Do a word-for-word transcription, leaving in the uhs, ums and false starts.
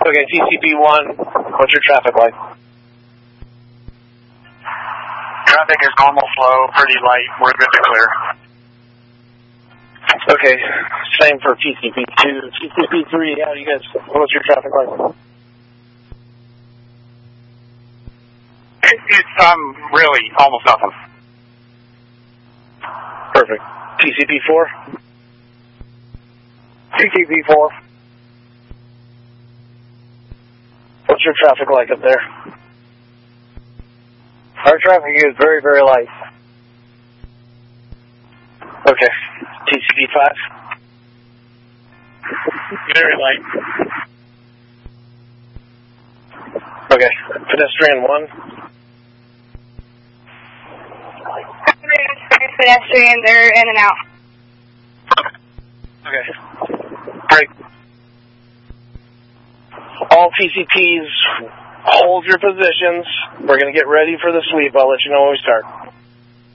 Okay, T C P one, what's your traffic like? Traffic is normal flow, pretty light. We're good to clear. Okay, same for T C P two. T C P three, how do you guys, what's your traffic like? It, it's um really almost nothing. Perfect. T C P four? T C P four. What's your traffic like up there? Our traffic is very, very light. Okay. T C P five? Very light. Okay. Pedestrian one? Pedestrian, they're in and out. Okay. Great. All T C Ps, hold your positions. We're going to get ready for the sweep. I'll let you know when we start.